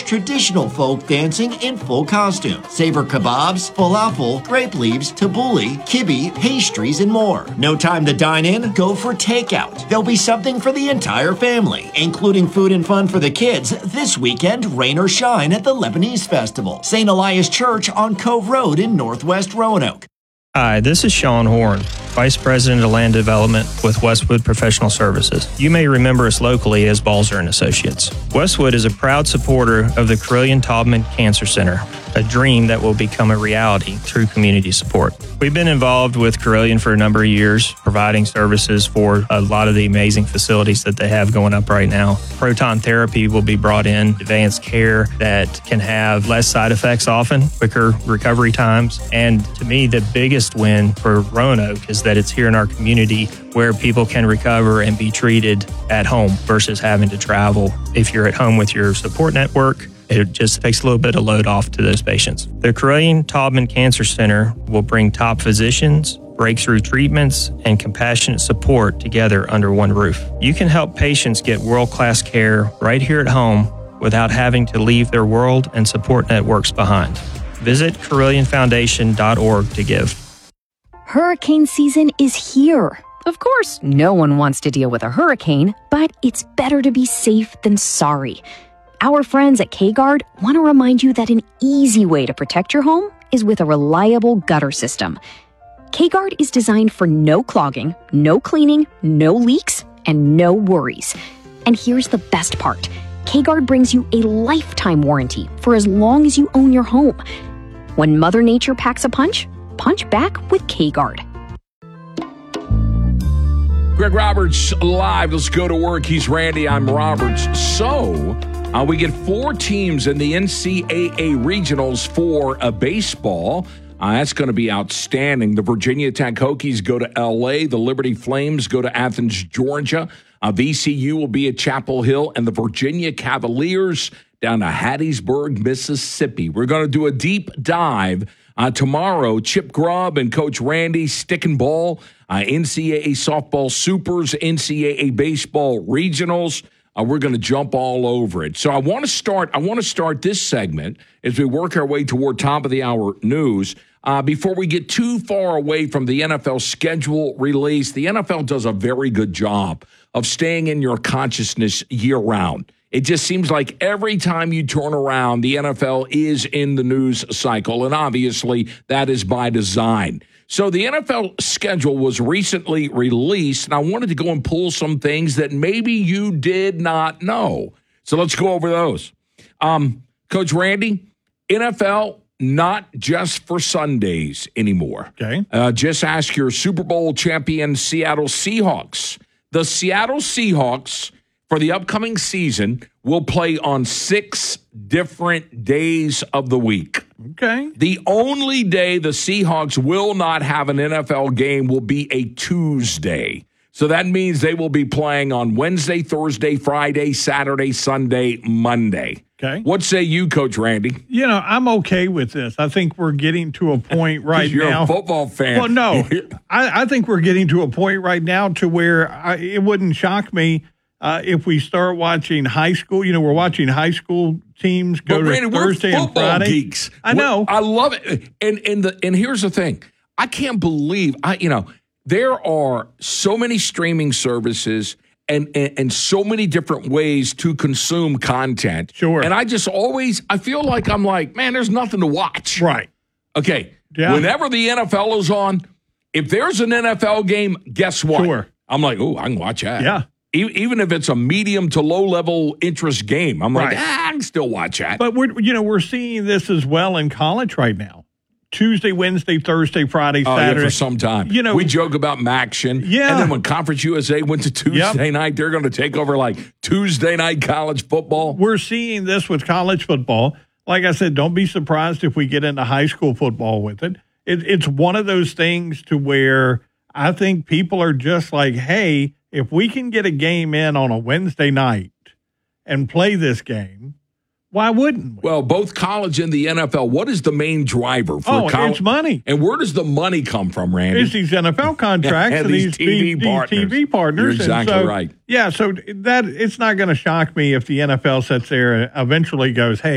traditional folk dancing in full costume. Savor kebabs, falafel, grape leaves, tabbouleh, kibbe, pastries, and more. No time to dine in? Go for takeout. There'll be something for the entire family, including food and fun for the kids this weekend, rain or shine, at the Lebanese Festival. St. Elias Church on Cove Road in Northwest Roanoke. Hi, this is Sean Horn, Vice President of Land Development with Westwood Professional Services. You may remember us locally as Balzer & Associates. Westwood is a proud supporter of the Carilion-Taubman Cancer Center, a dream that will become a reality through community support. We've been involved with Carilion for a number of years, providing services for a lot of the amazing facilities that they have going up right now. Proton therapy will be brought in, advanced care that can have less side effects often, quicker recovery times, and to me, the biggest win for Roanoke is that it's here in our community where people can recover and be treated at home versus having to travel. If you're at home with your support network, it just takes a little bit of load off to those patients. The Carilion-Taubman Cancer Center will bring top physicians, breakthrough treatments, and compassionate support together under one roof. You can help patients get world-class care right here at home without having to leave their world and support networks behind. Visit CarillionFoundation.org to give. Hurricane season is here. Of course, no one wants to deal with a hurricane, but it's better to be safe than sorry. Our friends at K-Guard want to remind you that an easy way to protect your home is with a reliable gutter system. K-Guard is designed for no clogging, no cleaning, no leaks, and no worries. And here's the best part. K-Guard brings you a lifetime warranty for as long as you own your home. When Mother Nature packs a punch, punch back with K-Guard. Greg Roberts live. Let's go to work. He's Randy. I'm Roberts. So we get 4 teams in the NCAA regionals for baseball. That's going to be outstanding. The Virginia Tech Hokies go to L.A. The Liberty Flames go to Athens, Georgia. VCU will be at Chapel Hill, and the Virginia Cavaliers down to Hattiesburg, Mississippi. We're going to do a deep dive tomorrow. Chip Grubb and Coach Randy sticking ball, NCAA softball supers, NCAA baseball regionals. We're going to jump all over it. So I want to start this segment as we work our way toward top of the hour news. Before we get too far away from the NFL schedule release, the NFL does a very good job of staying in your consciousness year round. It just seems like every time you turn around, the NFL is in the news cycle, and obviously that is by design. So the NFL schedule was recently released, and I wanted to go and pull some things that maybe you did not know. So let's go over those. Coach Randy, NFL not just for Sundays anymore. Okay. Just ask your Super Bowl champion Seattle Seahawks. The Seattle Seahawks, for the upcoming season, will play on 6 different days of the week. Okay. The only day the Seahawks will not have an NFL game will be a Tuesday. So that means they will be playing on Wednesday, Thursday, Friday, Saturday, Sunday, Monday. Okay. What say you, Coach Randy? You know, I'm okay with this. I think we're getting to a point right You're now. a football fan. Well, no. I think we're getting to a point right now to where it wouldn't shock me if we start watching high school. You know, we're watching high school teams go to Randy, Thursday and Friday. Geeks. I know. I love it. And here's the thing. I can't believe there are so many streaming services and so many different ways to consume content. Sure. And I feel like man, there's nothing to watch. Right. Okay. Yeah. Whenever the NFL is on, if there's an NFL game, guess what? Sure. I'm like, I can watch that. Yeah. Even if it's a medium to low level interest game, I'm like, I can still watch that. But we're seeing this as well in college right now. Tuesday, Wednesday, Thursday, Friday, Saturday. For some time. We joke about Maction. Yeah. And then when Conference USA went to Tuesday night, they're going to take over like Tuesday night college football. We're seeing this with college football. Like I said, don't be surprised if we get into high school football with it. It's one of those things to where I think people are just like, hey, if we can get a game in on a Wednesday night and play this game, why wouldn't we? Well, both college and the NFL, what is the main driver for college? It's money. And where does the money come from, Randy? It's these NFL contracts and these TV partners. You're exactly right. Yeah, so that it's not going to shock me if the NFL sits there and eventually goes, hey,